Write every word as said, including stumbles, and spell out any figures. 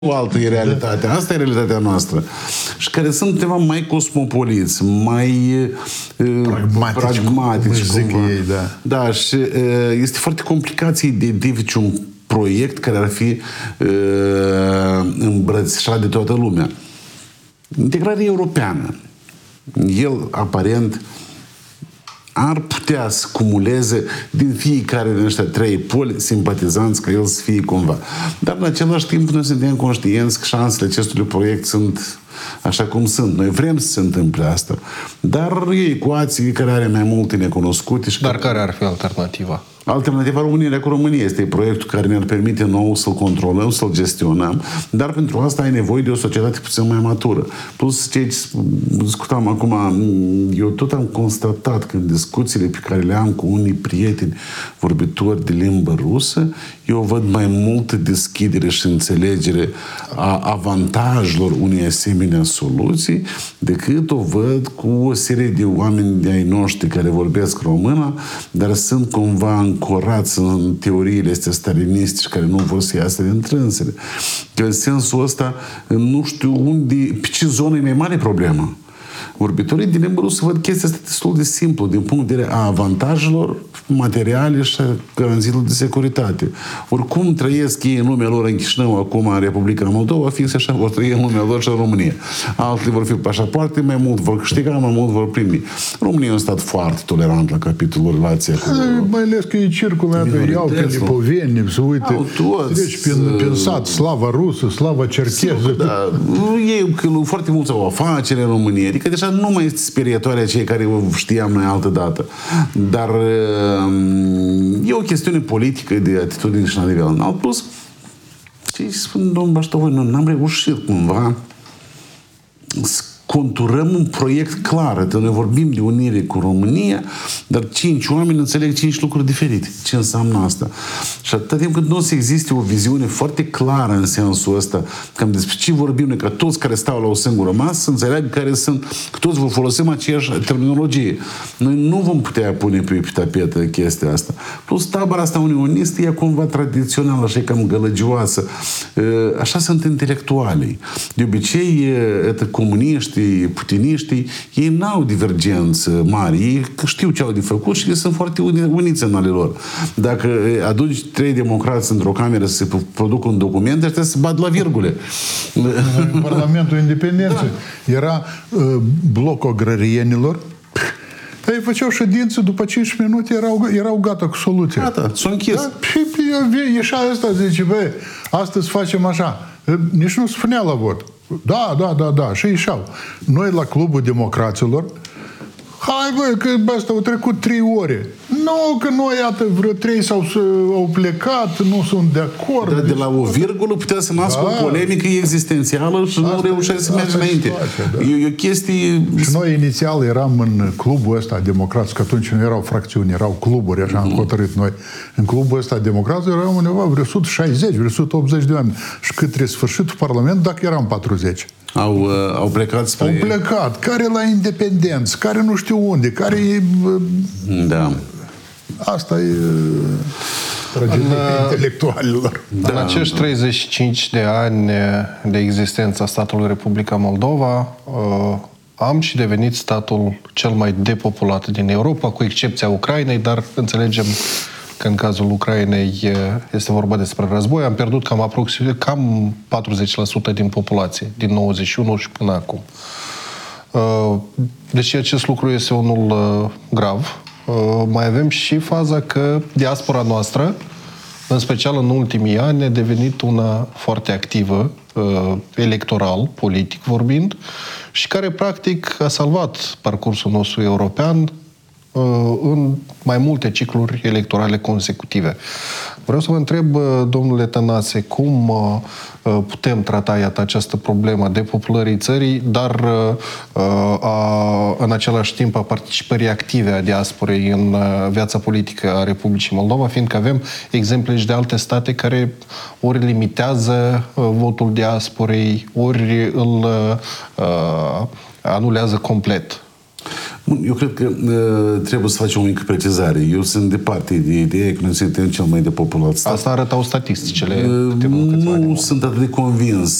o altă e realitatea. Asta e realitatea noastră. Și care sunt ceva mai cosmopoliți, mai pragmatici, pragmatici zic cumva. ei, da. Da, și este foarte complicat să identifici un proiect care ar fi îmbrățișat de toată lumea. Integrarea europeană. El, aparent, ar putea să cumuleze din fiecare din ăștia trei poli simpatizanți ca el să fie cumva. Dar în același timp noi suntem conștienți că șansele acestui proiect sunt așa cum sunt. Noi vrem să se întâmple asta. Dar e ecuație care are mai multe necunoscute. Și Dar care ar fi alternativa? Alternativa Unirea cu România este proiectul care ne-ar permite nou să-l controlăm, să-l gestionăm, dar pentru asta ai nevoie de o societate puțin mai matură. Plus, ce discutam acum, eu tot am constatat că în discuțiile pe care le am cu unii prieteni vorbitori de limbă rusă, eu văd mai multă deschidere și înțelegere a avantajelor unei asemenea soluții decât o văd cu o serie de oameni de ai noștri care vorbesc română, dar sunt cumva ancorați în teoriile astea staliniste și care nu vor să iasă din trânsele. Că în sensul ăsta, nu știu unde, pe ce zonă e mai mare problemă. Vorbitorii din limbă rusă văd chestia asta destul de simplu, din punct de vedere a avantajelor materiale și garanțiilor de securitate. Oricum trăiesc ei în lumea lor în Chișinău, acum în Republica Moldova, fix așa vor trăi în lumea lor și în România. Altele vor fi pașapoarte, mai mult vor câștiga, mai mult vor primi. România e un stat foarte tolerant la capitolul relația cu... Mai ales că e circulă, iau pe lipoveni, se uită, treci prin, prin sat, slava rusă, slava cercheză. Da, ei foarte mulți au afaceri în România, adică deja nu mai este sperietoare cei care știam noi altă dată. Dar e o chestiune politică de atitudine și la nivel înalt. Plus, ce spun domnul Baștovoi, noi n-am reușit cumva să conturăm un proiect clar. Adică noi vorbim de unire cu România, dar cinci oameni înțeleg cinci lucruri diferite. Ce înseamnă asta? Și atâta timp cât nu o să existe o viziune foarte clară în sensul ăsta, cam despre ce vorbim noi, că toți care stau la o singură masă să înțeleagă care sunt, că toți vor folosim aceeași terminologie. Noi nu vom putea pune pe, pe tapetă chestia asta. Plus tabăra asta unionistă e cumva tradițională, așa cam gălăgioasă. Așa sunt intelectualii. De obicei, comuniști, putiniștii, ei n-au divergență mari, ei știu ce au de făcut și sunt foarte uniți în ale lor. Dacă aduci trei democrați într-o cameră să se producă un document, ăștia se bat la virgule. În Parlamentul Independenței da. Era uh, blocul agrarienilor. Ei făceau ședințe, după cinci minute erau, erau gata cu soluția. Gata, s-a închis. Da? Și ieșea ăsta, zice, băi, astăzi facem așa. Nici nu spunea la vot. Da, da, da, da. Și ieșeau. Noi la Clubul Democraților, hai băi, că ăsta au trecut trei ore. Nu, că noi, iată, vreo trei s-au au plecat, nu sunt de acord. Dar de la o virgulă putea să nască da. o polemică existențială și asta nu reușea să mergi înainte. Da. E, e o chestie... Și noi inițial eram în clubul ăsta democrați, că atunci nu erau fracțiuni, erau cluburi, așa mm-hmm. am hotărât noi. În clubul ăsta democrați eram undeva vreo o sută șaizeci, vreo o sută optzeci de oameni. Și către sfârșitul Parlamentului, dacă eram patruzeci. Au, uh, au plecat spre... Au plecat. Care la independență, care nu știu unde, care e... Da. Asta e tragedia intelectualilor. Da. În acești treizeci și cinci de ani de existență a statului Republica Moldova, am și devenit statul cel mai depopulat din Europa, cu excepția Ucrainei, dar înțelegem că în cazul Ucrainei este vorba despre război. Am pierdut cam, aproxim, cam patruzeci la sută din populație, din nouăzeci și unu și până acum. Deci acest lucru este unul grav. Mai avem și faza că diaspora noastră, în special în ultimii ani, a devenit una foarte activă, electoral, politic vorbind, și care practic a salvat parcursul nostru european în mai multe cicluri electorale consecutive. Vreau să vă întreb, domnule Tănase, cum putem trata, iată, această problemă a depopulării țării, dar a, în același timp a participării active a diasporei în viața politică a Republicii Moldova, fiindcă avem exemple și de alte state care ori limitează votul diasporei, ori îl uh, anulează complet. Bun, eu cred că uh, trebuie să facem o mică precizare. Eu sunt departe de ideea că noi suntem cel mai depopulat stat. Asta arătau statisticele. Uh, nu sunt atât de convins